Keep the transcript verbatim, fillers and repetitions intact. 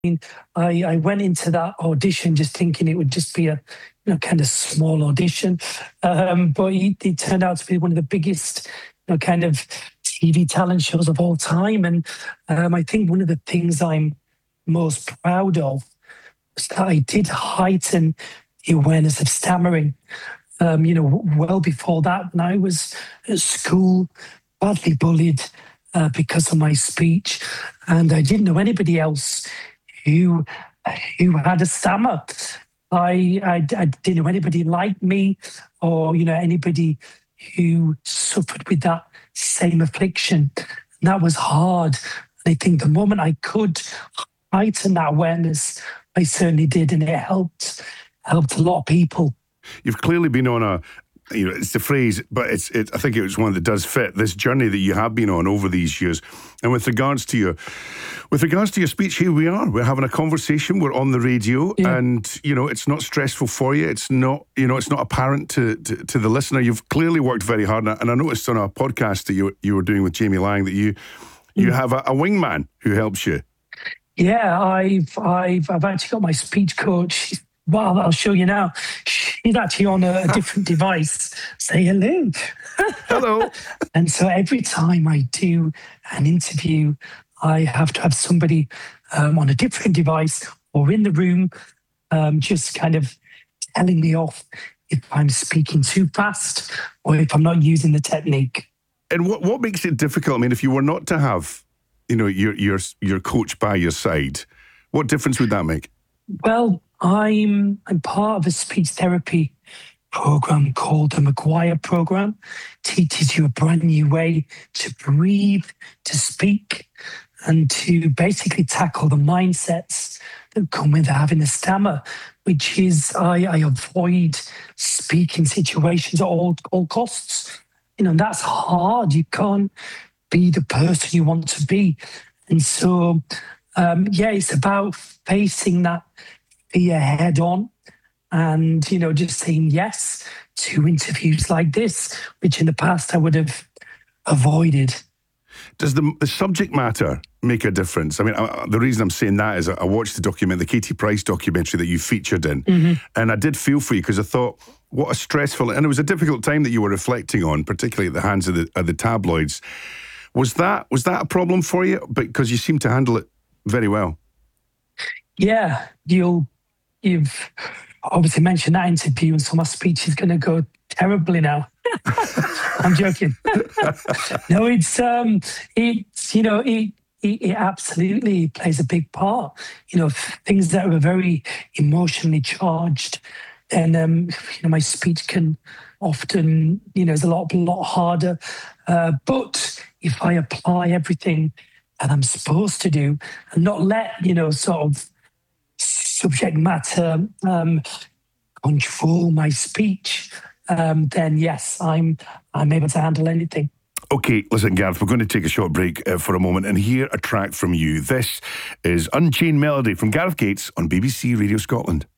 mean, I, I went into that audition just thinking it would just be a you know kind of small audition, um, but it, it turned out to be one of the biggest you know kind of T V talent shows of all time. And um, I think one of the things I'm most proud of was that I did heighten the awareness of stammering. Um, you know, well before that, when I was at school, badly bullied uh, because of my speech, and I didn't know anybody else who who had a stammer. I, I, I didn't know anybody like me, or you know anybody who suffered with that same affliction. And that was hard. And I think the moment I could heighten that awareness, I certainly did, and it helped helped a lot of people. You've clearly been on a, you know, it's the phrase, but it's, it, I think it's one that does fit this journey that you have been on over these years. And with regards to your, with regards to your speech, here we are. We're having a conversation. We're on the radio, yeah. And you know, it's not stressful for you. It's not, you know, it's not apparent to to, to the listener. You've clearly worked very hard, and I noticed on a podcast that you you were doing with Jamie Lang that you you mm. have a, a wingman who helps you. Yeah, I've I've I've actually got my speech coach. Well, I'll show you now. She's actually on a, a different device. Say hello. Hello. And so every time I do an interview, I have to have somebody um, on a different device or in the room um, just kind of telling me off if I'm speaking too fast or if I'm not using the technique. And what, what makes it difficult? I mean, if you were not to have, you know, your your your coach by your side, what difference would that make? Well, I'm I'm part of a speech therapy program called the Maguire program. Teaches you a brand new way to breathe, to speak, and to basically tackle the mindsets that come with having a stammer, which is I, I avoid speaking situations at all, all costs. You know, that's hard. You can't be the person you want to be. And so, um, yeah, it's about facing that fear head on and, you know, just saying yes to interviews like this, which in the past I would have avoided. Does the, the subject matter make a difference? I mean, I, the reason I'm saying that is I watched the document, the Katie Price documentary that you featured in, mm-hmm. and I did feel for you because I thought, what a stressful, and it was a difficult time that you were reflecting on, particularly at the hands of the, of the tabloids. Was that was that a problem for you? Because you seem to handle it very well. Yeah, you'll, you've obviously mentioned that interview, and so my speech is going to go terribly now. I'm joking. No, it's um, it's you know, it, it it absolutely plays a big part. You know, things that are very emotionally charged, and um, you know, my speech can often, you know, is a lot lot harder. Uh, but if I apply everything that I'm supposed to do, and not let you know, sort of subject matter um, control my speech, um, then yes, I'm I'm able to handle anything. Okay, listen, Gareth, we're going to take a short break uh, for a moment and hear a track from you. This is Unchained Melody from Gareth Gates on B B C Radio Scotland.